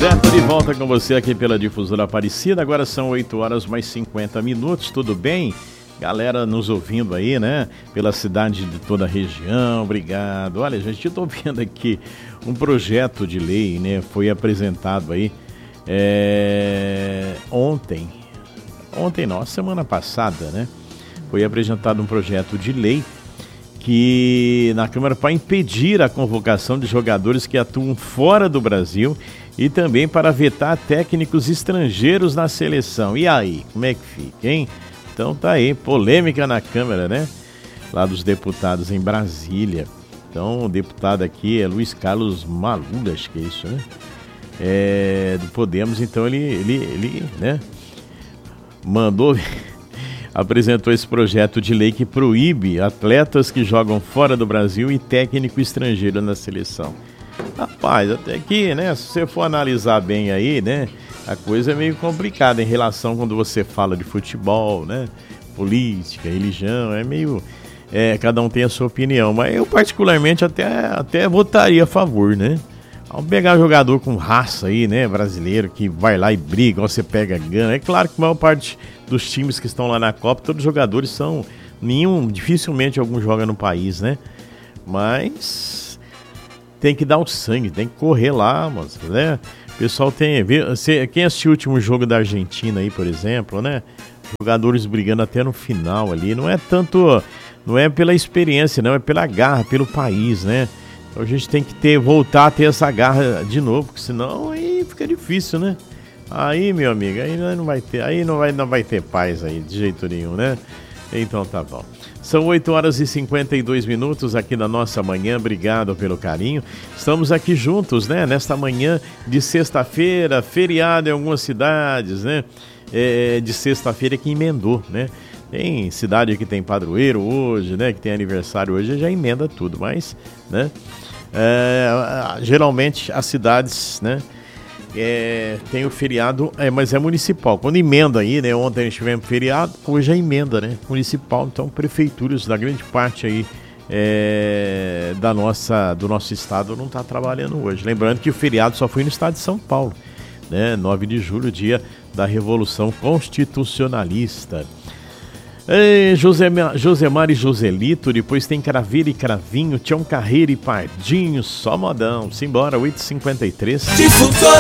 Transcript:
Pois é, tô de volta com você aqui pela Difusora Aparecida. Agora são 8 horas mais 50 minutos, tudo bem? Galera nos ouvindo aí, né? Pela cidade de toda a região, obrigado. Olha, gente, eu tô vendo aqui um projeto de lei, né? Foi apresentado aí semana passada, né? Foi apresentado um projeto de lei que na Câmara para impedir a convocação de jogadores que atuam fora do Brasil e também para vetar técnicos estrangeiros na seleção. E aí, como é que fica, hein? Então tá aí, polêmica na Câmara, né? Lá dos deputados em Brasília. Então o deputado aqui é Luiz Carlos Malula, acho que é isso, né? Do Podemos, então ele né? Apresentou esse projeto de lei que proíbe atletas que jogam fora do Brasil e técnico estrangeiro na seleção. Rapaz, até aqui, né, se você for analisar bem aí, né, a coisa é meio complicada em relação quando você fala de futebol, né, política, religião, é meio... cada um tem a sua opinião, mas eu particularmente até votaria a favor, né? Vamos pegar jogador com raça aí, né, brasileiro, que vai lá e briga, você pega ganha. É claro que a maior parte dos times que estão lá na Copa, todos os jogadores são... dificilmente algum joga no país, né? Mas tem que dar o sangue, tem que correr lá, moça, né? O pessoal quem assistiu o último jogo da Argentina aí, por exemplo, né? Jogadores brigando até no final ali, não é pela experiência, não, é pela garra, pelo país, né? Então a gente tem que voltar a ter essa garra de novo, porque senão aí fica difícil, né? Aí, meu amigo, aí não vai ter paz aí, de jeito nenhum, né? Então tá bom. São 8 horas e 52 minutos aqui na nossa manhã, obrigado pelo carinho. Estamos aqui juntos, né? Nesta manhã de sexta-feira, feriado em algumas cidades, né? De sexta-feira que emendou, né? Tem cidade que tem padroeiro hoje, né? Que tem aniversário hoje, já emenda tudo, mas, né? Geralmente as cidades, né? Tem o feriado, mas é municipal. Quando emenda aí, né? Ontem a gente tivemos feriado, hoje é emenda, né? Municipal, então prefeituras da grande parte aí do nosso estado não está trabalhando hoje. Lembrando que o feriado só foi no estado de São Paulo, né? 9 de julho, dia da Revolução Constitucionalista. Josemar e Joselito, depois tem Craveira e Cravinho, Tião Carreira e Pardinho, só modão. Simbora, 8h53. Difusora